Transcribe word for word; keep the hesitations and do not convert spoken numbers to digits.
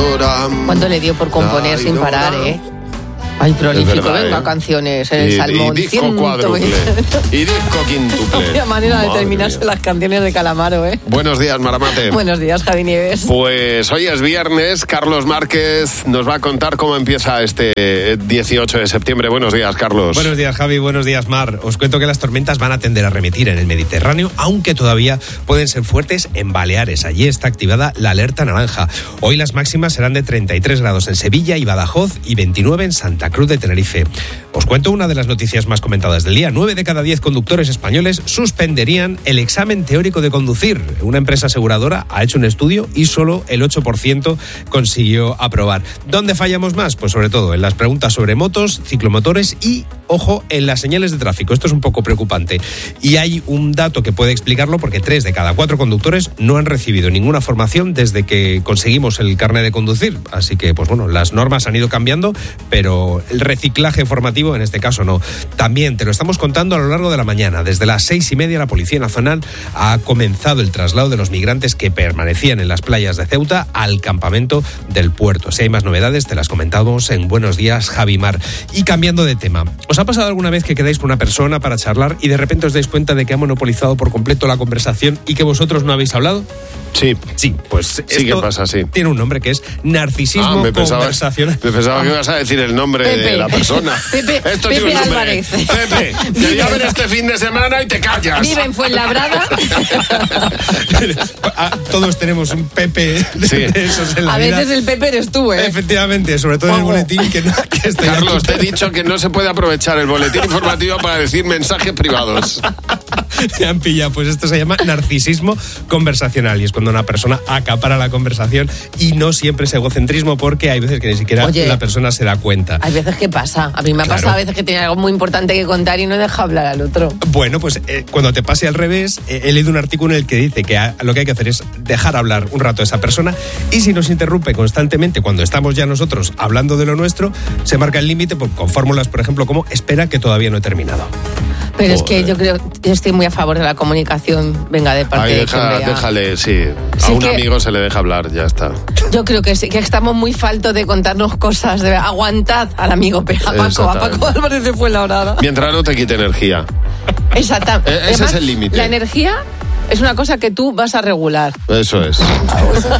Salvadora. ¿Cuánto le dio por componer sin parar, eh? Ay, prolífico, verdad, venga, ¿eh? Canciones en el y, Salmón. Y disco cuádruple. Y disco quíntuple. Vaya manera Madre de terminarse mía. las canciones de Calamaro, ¿eh? Buenos días, Maramate. Buenos días, Javi Nieves. Pues hoy es viernes, Carlos Márquez nos va a contar cómo empieza este dieciocho de septiembre. Buenos días, Carlos. Buenos días, Javi. Buenos días, Mar. Os cuento que las tormentas van a tender a remitir en el Mediterráneo, aunque todavía pueden ser fuertes en Baleares. Allí está activada la alerta naranja. Hoy las máximas serán de treinta y tres grados en Sevilla y Badajoz y veintinueve en Santa Cruz de Tenerife. Os cuento una de las noticias más comentadas del día. Nueve de cada diez conductores españoles suspenderían el examen teórico de conducir. Una empresa aseguradora ha hecho un estudio y solo el ocho por ciento consiguió aprobar. ¿Dónde fallamos más? Pues sobre todo en las preguntas sobre motos, ciclomotores y, ojo, en las señales de tráfico. Esto es un poco preocupante. Y hay un dato que puede explicarlo porque tres de cada cuatro conductores no han recibido ninguna formación desde que conseguimos el carnet de conducir. Así que, pues bueno, las normas han ido cambiando, pero el reciclaje formativo en este caso no. También te lo estamos contando a lo largo de la mañana. Desde las seis y media la Policía Nacional ha comenzado el traslado de los migrantes que permanecían en las playas de Ceuta al campamento del puerto. Si hay más novedades te las comentamos en Buenos Días, Javi Mar. Y cambiando de tema, ¿os ha pasado alguna vez que quedáis con una persona para charlar y de repente os dais cuenta de que ha monopolizado por completo la conversación y que vosotros no habéis hablado? Sí. Sí, pues sí que pasa, sí. Tiene un nombre que es narcisismo ah, me pensaba, conversacional. Me pensaba que ibas a decir el nombre Pepe. de la persona. Pepe, Esto Pepe tiene un nombre. Álvarez. Pepe, te voy a ver este fin de semana y te callas. Vive en Fuenlabrada. Todos tenemos un Pepe de, Sí. de esos en la A vida. veces el Pepe eres tú, ¿eh? Efectivamente, sobre todo en el Guau. boletín que, no, que estoy Carlos, aquí. te he dicho que no se puede aprovechar el boletín informativo para decir mensajes privados. Me han pillado. Pues esto se llama narcisismo conversacional y es cuando una persona acapara la conversación y no siempre es egocentrismo porque hay veces que ni siquiera Oye, la persona se da cuenta. Hay veces que pasa. A mí me ha Claro. pasado a veces que tiene algo muy importante que contar y no deja hablar al otro. Bueno, pues eh, cuando te pase al revés, eh, he leído un artículo en el que dice que a, lo que hay que hacer es dejar hablar un rato a esa persona y si nos interrumpe constantemente cuando estamos ya nosotros hablando de lo nuestro, se marca el límite pues, con fórmulas, por ejemplo, como espera que todavía no he terminado. Pero es que Joder. yo creo, yo estoy muy a favor de la comunicación, venga, de parte Ahí de deja, quien vea. déjale, sí. A Sí un que- amigo se le deja hablar, ya está. Yo creo que sí, que estamos muy faltos de contarnos cosas, de aguantad al amigo, pero a Paco, a Exactamente. Paco Álvarez de Fuenlabrada. Mientras no te quite energía. Exactamente. E- ese Además, es el límite. La energía es una cosa que tú vas a regular. Eso es.